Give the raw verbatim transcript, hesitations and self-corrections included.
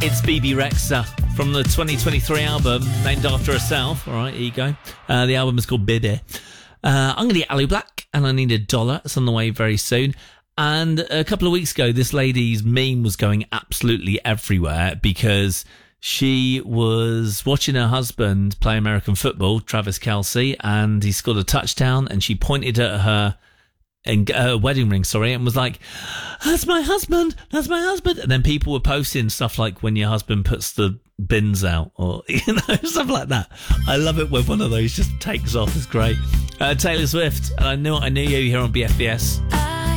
It's Bebe Rexha from the twenty twenty-three album named after herself. All right, here you go. Uh, the album is called Bebe. Uh, I'm going to get Alu Black, and I Need a Dollar. It's on the way very soon. And a couple of weeks ago, this lady's meme was going absolutely everywhere because she was watching her husband play American football, Travis Kelce, and he scored a touchdown, and she pointed at her and uh, wedding ring, sorry, and was like, that's my husband, that's my husband. And then people were posting stuff like when your husband puts the bins out, or, you know, stuff like that. I love it when one of those just takes off. It's great. Uh, Taylor Swift, and I Knew I Knew You here on B F B S.